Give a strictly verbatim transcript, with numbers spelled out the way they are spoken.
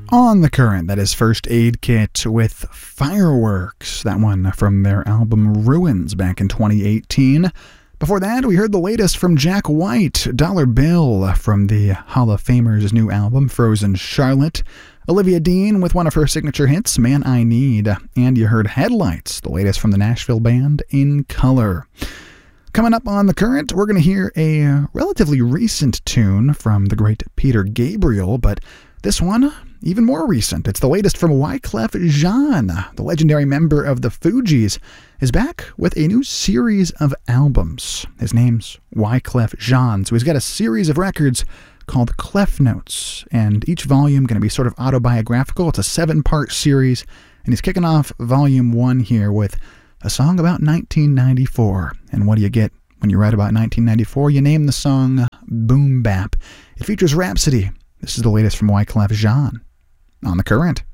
On the Current, that is First Aid Kit with Fireworks, that one from their album Ruins back in twenty eighteen. Before that, we heard the latest from Jack White, Dollar Bill, from the Hall of Famer's new album, Frozen Charlotte. Olivia Dean with one of her signature hits, Man I Need. And you heard Headlights, the latest from the Nashville band In Color. Coming up on The Current, we're going to hear a relatively recent tune from the great Peter Gabriel, but this one, even more recent. It's the latest from Wyclef Jean, the legendary member of the Fugees, is back with a new series of albums. His name's Wyclef Jean, so he's got a series of records called Clef Notes, and each volume going to be sort of autobiographical. It's a seven-part series, and he's kicking off volume one here with a song about nineteen ninety-four. And what do you get when you write about nineteen ninety-four? You name the song Boom Bap. It features Rhapsody. This is the latest from Wyclef Jean on The Current.